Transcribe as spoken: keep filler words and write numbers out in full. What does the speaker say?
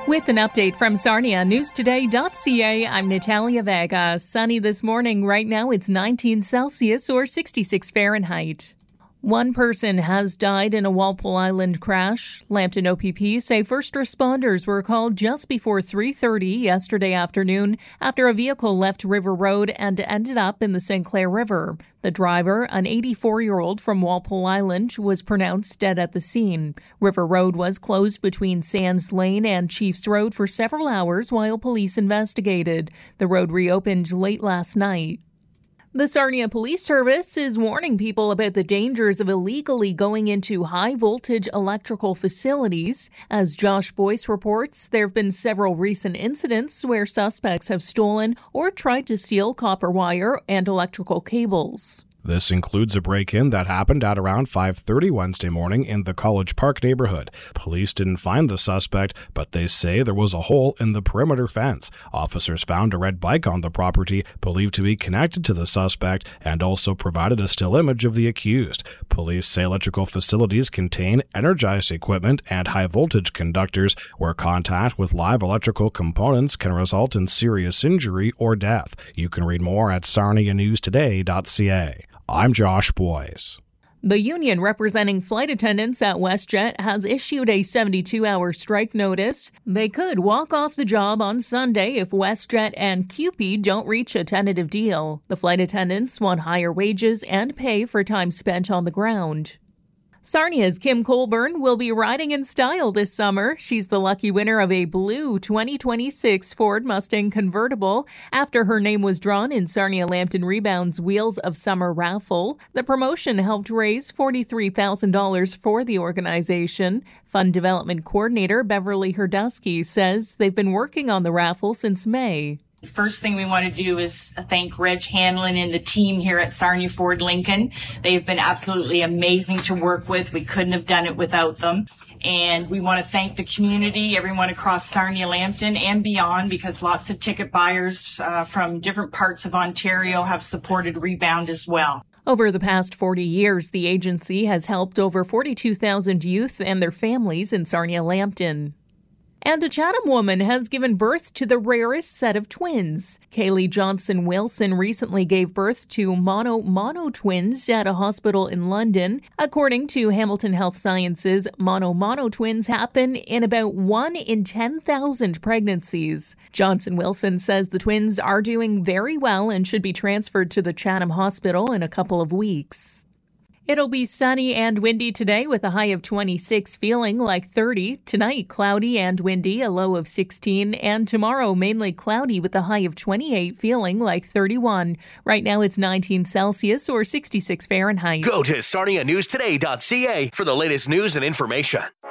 With an update from Sarnia News Today dot C A, I'm Natalia Vega. Sunny this morning. Right now it's nineteen Celsius or sixty-six Fahrenheit. One person has died in a Walpole Island crash. Lambton O P P say first responders were called just before three thirty yesterday afternoon after a vehicle left River Road and ended up in the Saint Clair River. The driver, an eighty-four-year-old from Walpole Island, was pronounced dead at the scene. River Road was closed between Sands Lane and Chiefs Road for several hours while police investigated. The road reopened late last night. The Sarnia Police Service is warning people about the dangers of illegally going into high-voltage electrical facilities. As Josh Boyce reports, there have been several recent incidents where suspects have stolen or tried to steal copper wire and electrical cables. This includes a break-in that happened at around five thirty Wednesday morning in the College Park neighborhood. Police didn't find the suspect, but they say there was a hole in the perimeter fence. Officers found a red bike on the property, believed to be connected to the suspect, and also provided a still image of the accused. Police say electrical facilities contain energized equipment and high-voltage conductors where contact with live electrical components can result in serious injury or death. You can read more at Sarnia News Today dot C A. I'm Josh Boyce. The union representing flight attendants at WestJet has issued a seventy-two hour strike notice. They could walk off the job on Sunday if WestJet and C U P E don't reach a tentative deal. The flight attendants want higher wages and pay for time spent on the ground. Sarnia's Kim Colburn will be riding in style this summer. She's the lucky winner of a blue twenty twenty-six Ford Mustang convertible after her name was drawn in Sarnia Lambton Rebound's Wheels of Summer raffle. The promotion helped raise forty-three thousand dollars for the organization. Fund Development Coordinator Beverly Herdusky says they've been working on the raffle since May. The first thing we want to do is thank Reg Hanlon and the team here at Sarnia Ford Lincoln. They've been absolutely amazing to work with. We couldn't have done it without them. And we want to thank the community, everyone across Sarnia Lambton and beyond, because lots of ticket buyers uh, from different parts of Ontario have supported Rebound as well. Over the past forty years, the agency has helped over forty-two thousand youth and their families in Sarnia Lambton. And a Chatham woman has given birth to the rarest set of twins. Kaylee Johnson Wilson recently gave birth to mono-mono twins at a hospital in London. According to Hamilton Health Sciences, mono-mono twins happen in about one in ten thousand pregnancies. Johnson Wilson says the twins are doing very well and should be transferred to the Chatham Hospital in a couple of weeks. It'll be sunny and windy today with a high of twenty-six, feeling like thirty. Tonight, cloudy and windy, a low of sixteen. And tomorrow, mainly cloudy with a high of twenty-eight, feeling like thirty-one. Right now, it's nineteen Celsius or sixty-six Fahrenheit. Go to Sarnia News Today dot C A for the latest news and information.